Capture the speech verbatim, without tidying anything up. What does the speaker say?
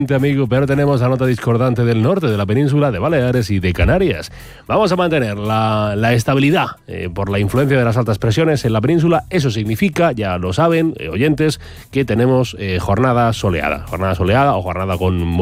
Amigo, pero tenemos la nota discordante del norte de la península, de Baleares y de Canarias. Vamos a mantener la, la estabilidad eh, por la influencia de las altas presiones en la península. Eso significa, ya lo saben, eh, oyentes, que tenemos eh, jornada soleada. Jornada soleada o jornada con